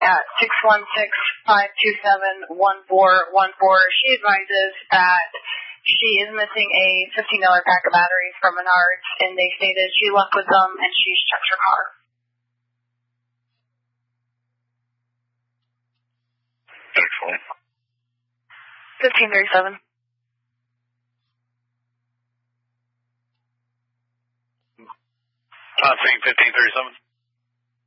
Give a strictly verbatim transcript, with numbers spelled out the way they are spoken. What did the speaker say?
at six one six, five two seven, one four one four. She advises that she is missing a fifteen dollars pack of batteries from Menards, and they stated she left with them and she's checked her car. Excellent. fifteen thirty-seven. I'm saying fifteen thirty-seven.